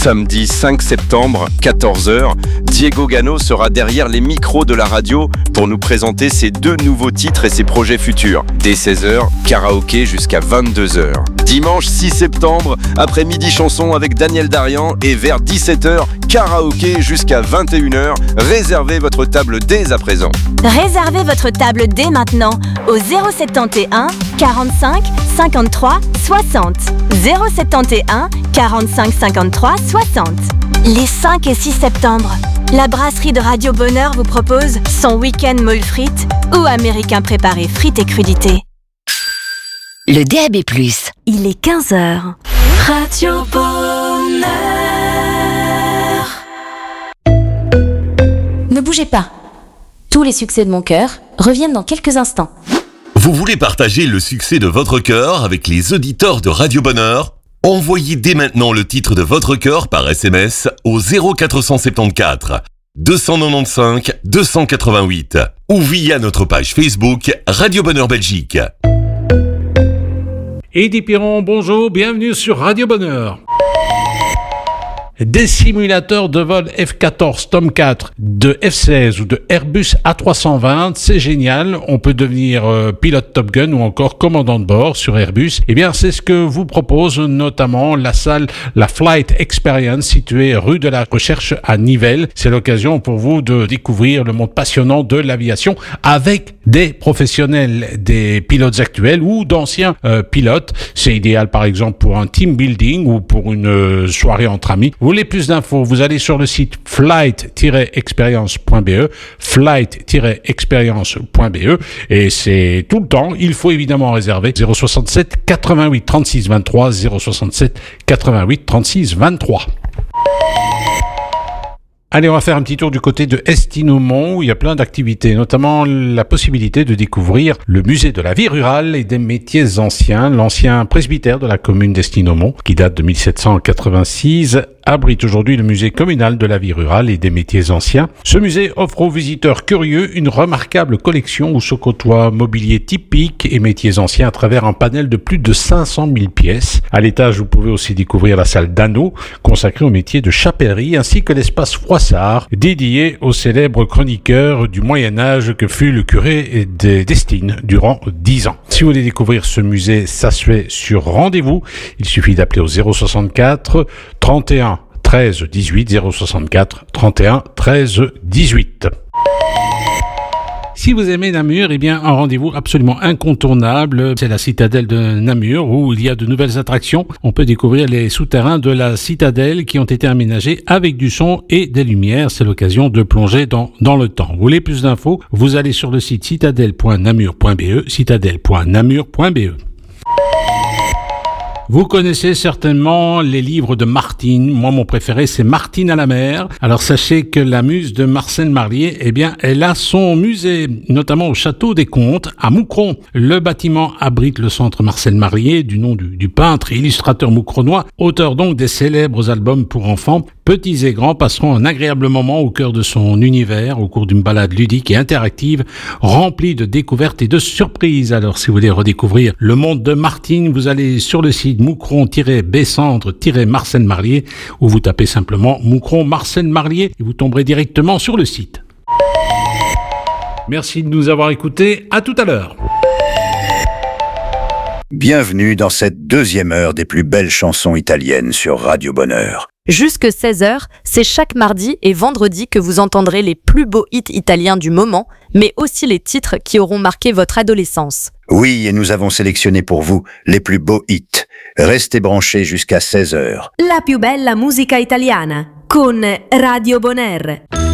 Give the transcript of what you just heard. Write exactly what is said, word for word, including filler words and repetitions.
Samedi cinq septembre, quatorze heures, Diego Gano sera derrière les micros de la radio pour nous présenter ses deux nouveaux titres et ses projets futurs. Dès seize heures, karaoké jusqu'à vingt-deux heures. Dimanche six septembre, après-midi chanson avec Daniel Darian et vers dix-sept heures, karaoké jusqu'à vingt et une heures. Réservez votre table dès à présent. Réservez votre table dès maintenant au zéro sept et un quarante-cinq cinquante-trois soixante. zéro sept et un quarante-cinq cinquante-trois soixante. Les cinq et six septembre, la brasserie de Radio Bonheur vous propose son week-end moule frites ou américain préparé frites et crudités. Le D A B plus. Il est quinze heures. Radio Bonheur. Ne bougez pas. Tous les succès de mon cœur reviennent dans quelques instants. Vous voulez partager le succès de votre cœur avec les auditeurs de Radio Bonheur ? Envoyez dès maintenant le titre de votre cœur par S M S au zéro quatre cent soixante-quatorze deux cent quatre-vingt-quinze deux cent quatre-vingt-huit ou via notre page Facebook Radio Bonheur Belgique. Eddy Piron, bonjour, bienvenue sur Radio Bonheur. Des simulateurs de vol F quatorze Tomcat, de F seize ou de Airbus A trois cent vingt, c'est génial. On peut devenir euh, pilote Top Gun ou encore commandant de bord sur Airbus. Eh bien, c'est ce que vous propose notamment la salle La Flight Experience située rue de la Recherche à Nivelles. C'est l'occasion pour vous de découvrir le monde passionnant de l'aviation avec des professionnels, des pilotes actuels ou d'anciens euh, pilotes. C'est idéal par exemple pour un team building ou pour une euh, soirée entre amis. Vous voulez plus d'infos, vous allez sur le site flight tiret experience point b e, flight tiret experience point b e, et c'est tout le temps. Il faut évidemment réserver zéro soixante-sept quatre-vingt-huit trente-six vingt-trois, zéro soixante-sept quatre-vingt-huit trente-six vingt-trois. Allez, on va faire un petit tour du côté de Estinomont où il y a plein d'activités, notamment la possibilité de découvrir le musée de la vie rurale et des métiers anciens. L'ancien presbytère de la commune d'Estinomont, qui date de mille sept cent quatre-vingt-six, abrite aujourd'hui le musée communal de la vie rurale et des métiers anciens. Ce musée offre aux visiteurs curieux une remarquable collection où se côtoient mobilier typique et métiers anciens à travers un panel de plus de cinq cent mille pièces. À l'étage, vous pouvez aussi découvrir la salle d'anneaux consacrée au métier de chapellerie ainsi que l'espace Froissart dédié au célèbre chroniqueur du Moyen-Âge que fut le curé d'Estine durant dix ans. Si vous voulez découvrir ce musée, ça se fait sur rendez-vous. Il suffit d'appeler au zéro soixante-quatre trente et un treize dix-huit, zéro soixante-quatre trente et un treize dix-huit. Si vous aimez Namur, eh bien, un rendez-vous absolument incontournable, c'est la citadelle de Namur, où il y a de nouvelles attractions. On peut découvrir les souterrains de la citadelle qui ont été aménagés avec du son et des lumières. C'est l'occasion de plonger dans, dans le temps. Vous voulez plus d'infos? Vous allez sur le site citadelle point namur point b e, citadelle point namur point b e. Vous connaissez certainement les livres de Martine. Moi, mon préféré, c'est Martine à la mer. Alors, sachez que la muse de Marcel Marlier, eh bien, elle a son musée, notamment au Château des Comtes, à Moucron. Le bâtiment abrite le centre Marcel Marlier, du nom du, du peintre et illustrateur moucronois, auteur donc des célèbres albums pour enfants. Petits et grands passeront un agréable moment au cœur de son univers, au cours d'une balade ludique et interactive, remplie de découvertes et de surprises. Alors, si vous voulez redécouvrir le monde de Martine, vous allez sur le site Moucron-Bessandre-Marcel Marlier, où vous tapez simplement Moucron Marcel Marlier et vous tomberez directement sur le site. Merci de nous avoir écoutés. À tout à l'heure. Bienvenue dans cette deuxième heure des plus belles chansons italiennes sur Radio Bonheur. Jusque seize heures, c'est chaque mardi et vendredi que vous entendrez les plus beaux hits italiens du moment, mais aussi les titres qui auront marqué votre adolescence. Oui, et nous avons sélectionné pour vous les plus beaux hits. Restez branchés jusqu'à seize heures. La più bella musica italiana con Radio Bonheur.